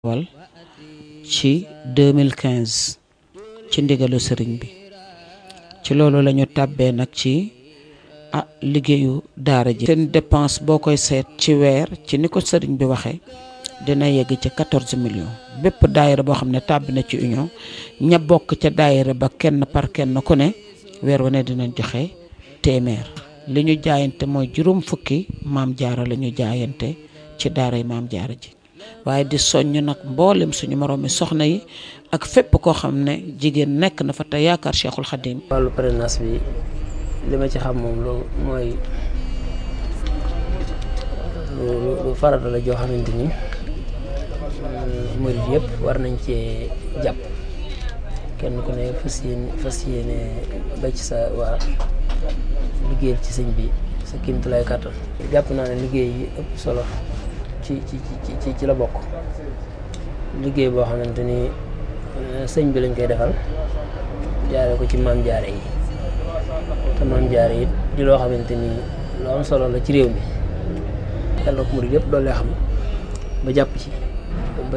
wal ci 2015 ci ndigalu sëriñ bi ci loolu lañu tàbbee nag ci liggéeyu daara ji seen dépense boo koy seet ci weer ci ni ko sëriñ bi waxee dina yegg ci 14 millions bépp daayira boo xam ne tàbbi na ci union ña bokk ca daayira ba kenn par kenn ku ne weer wu ne dinañ joxe téeméer li ñu jaayante mooy juróom fukki maam jaara la ñu jaayante ci daaray maam jaara ji waaye di soññ nag mboolem suñu moroomi soxna yi ak fépp koo xam ne jigéen nekk na fa te yaakaar Cheikhul Khadim. wàllu parrainage bi li ma ci xam moom lu mooy lu farata la joo xamante ni murid yëpp war nañ cee jàpp kenn ku ne fas yéene ba ci sa waa liggéeyal ci sëñ bi sa kéemtulaay kàttan. jàpp naa ne liggéey yi ëpp solo ci la bokk liggéey boo xamante ni sëñ bi lañ koy defal jaare ko ci maam jaare yi te maam jaare yi di loo xamante ni lu am solo la ci réew mi yàlla ko murid yëpp doole xam ba jàpp ci ba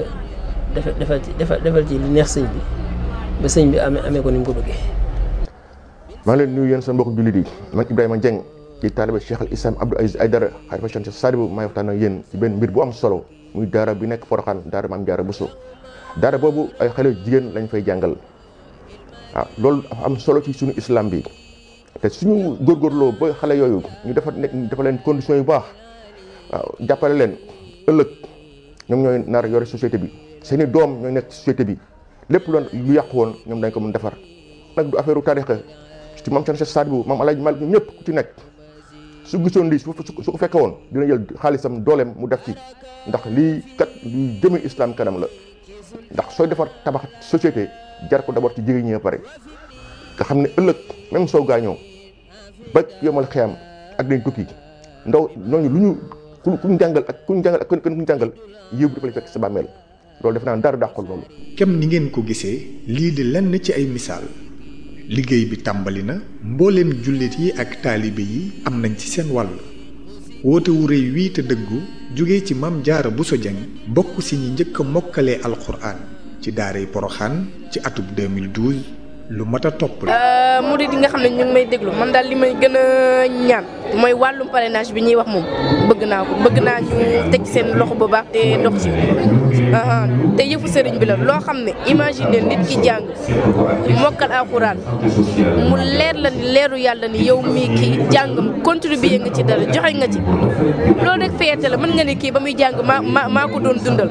defal ci li neex sëñ bi ba sëñ bi amee ko ni mu ko bëggee. maa ngi leen nuyu yéen sa mbokk jullit yi man Ibrahima Dieng ci taalibe Cheikh al Islam Abdou Aziz Aïdara xalifa Cheikh Sadibou maay waxtaan ak yéen ci benn mbir bu am solo muy daara bi nekk Porokhane daara Maam Jaara Bousso daara boobu ay xale jigéen lañ fay jàngal waaw loolu am solo ci suñu islam bi te suñu góorgóorloo ba xale yooyu ñu dafa leen conditions yu baax waaw jàppale leen ëllëg ñoom ñooy nar yore société bi seeni doom ñooy nekk société bi lépp lu yàqu woon ñoom dañ ko mën defar nag du affaire u tarixa ci maam Cheikh Sadibou maam Alaaji Malik ñëpp ku ci nekk su gisoon lii su ko fekke woon dina jël xaalisam dooleem mu def ci ndax lii kat luy jëme islam kanam la ndax sooy defar tabax société jar ko d'abord ci jigéen ñi pare nga xam ne ëllëg même soo gaañoo ba yomal xiyam ak dañ tukki ndaw ñooñu lu ñu kuñ jàngal ak kuñ jàngal yëw bi dafa lay fekk sa bàmmeel loolu def naa dara dàqul loolu. kem ni ngeen ko gisee lii di lenn ci ay misaal liggéey bi tàmbali na mbooleem jullit yi ak taalibe yi am nañ ci seen wàll woote wu rëy wii te dëggu jóge ci Maam Jaara Bousso Dieng bokk ci ñi njëkk a mokkalee alxuraan ci daaray Porokhane ci atub 2012 lu mat a topp la. murid yi nga xam ne ñu ngi may déglu man daal li may gën a ñaan mooy wàllum parrainage bi ñuy wax moom bëgg naa ñu teg seen loxo bu baax te dox ci te yëfu sëriñ bi la loo xam ne imagine nit ki jàng mokkal alxuraan mu leer la ni leeru yàlla ni yow mii kii jàngam contribuer nga ci dara joxe nga ci loolu rek fierté la mën nga ne kii ba muy jàng maa ko doon dundal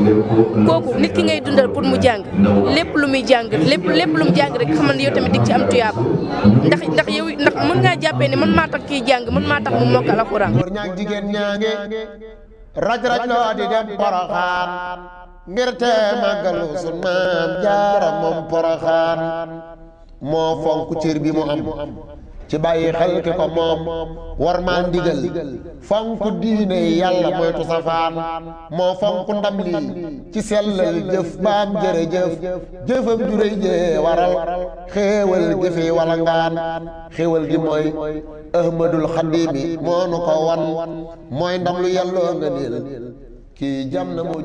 kooku nit ki ngay dundal pour mu jàng lépp lu muy jàng lépp lu mu jàng rek xamal ne yow tamit dig ci am tuyaaba ndax mën ngaa jàppee ne man maa tax kii jàng man maa tax mu mokkal alxuraan. góor ñaag jigéen ñaange raj loo di dem Porokhane ngir te màggalu sun maam jaara moom Porokhane moo fonk cër bi mu am ci bàyyi xel ki ko moom war maa ndigal fonk diine yàlla moytu safaan moo fonk ndam lii ci sellal jëf baam jërëjëf jëfam juréy jee waral xéewal gi fi wala ngaan xéewal gi mooy ahmadul xadimi moo nu ko wan mooy ndam lu yàlloo nga niil kii jam na